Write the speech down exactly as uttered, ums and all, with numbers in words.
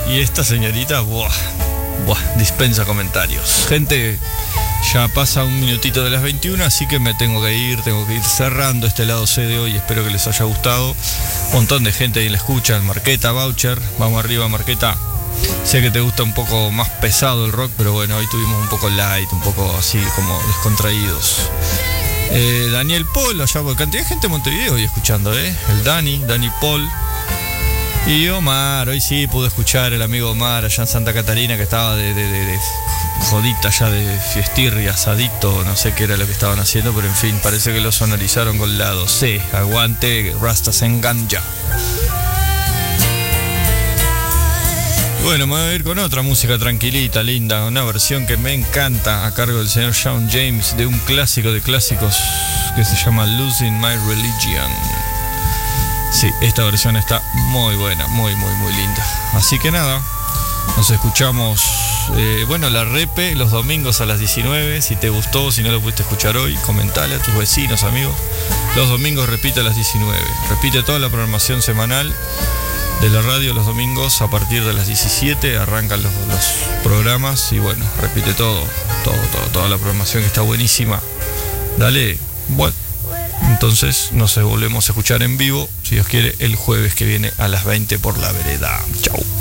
y esta señorita, buah, buah, dispensa comentarios. Gente, ya pasa un minutito de las veintiuna, así que me tengo que ir, tengo que ir cerrando este lado C de hoy. Espero que les haya gustado. Un montón de gente ahí la escucha, Marqueta, Voucher. Vamos arriba, Marqueta. Sé que te gusta un poco más pesado el rock, pero bueno, hoy tuvimos un poco light, un poco así como descontraídos. Eh, Daniel Paul, allá por cantidad de gente de Montevideo hoy escuchando, ¿eh? El Dani, Dani Paul. Y Omar, hoy sí pude escuchar el amigo Omar allá en Santa Catarina, que estaba de, de, de, de jodita ya, de fiestirri, asadito, no sé qué era lo que estaban haciendo, pero en fin, parece que lo sonorizaron con lado C. Aguante, Rastas en Ganja. Bueno, me voy a ir con otra música tranquilita, linda, una versión que me encanta a cargo del señor Shawn James de un clásico de clásicos que se llama Losing My Religion. Sí, esta versión está muy buena, muy, muy, muy linda. Así que nada, nos escuchamos, eh, bueno, la repe los domingos a las diecinueve. Si te gustó, si no lo pudiste escuchar hoy, comentale a tus vecinos, amigos. Los domingos repite a las diecinueve. Repite toda la programación semanal de la radio los domingos a partir de las diecisiete. Arrancan los, los programas y bueno, repite todo, todo, todo, toda la programación que está buenísima. Dale, bueno. Entonces nos volvemos a escuchar en vivo, si Dios quiere, el jueves que viene a las veinte por La Vereda. Chau.